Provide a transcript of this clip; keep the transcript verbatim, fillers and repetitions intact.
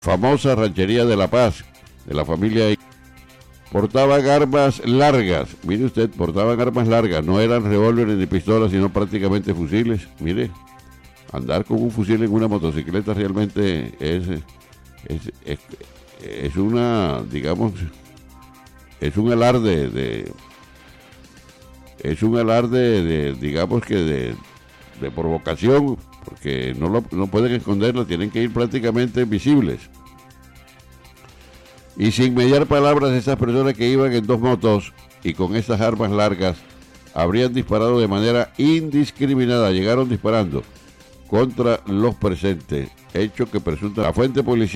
famosa ranchería de La Paz, de la familia. Portaban armas largas, mire usted, portaban armas largas, no eran revólveres ni pistolas, sino prácticamente fusiles. Mire, andar con un fusil en una motocicleta realmente es, es, es, es una, digamos, es un alarde de, es un alarde de, digamos que de, de provocación, porque no, lo, no pueden esconderlo, tienen que ir prácticamente visibles. Y sin mediar palabras, esas personas que iban en dos motos y con esas armas largas habrían disparado de manera indiscriminada, llegaron disparando contra los presentes, hecho que presunta la fuente policial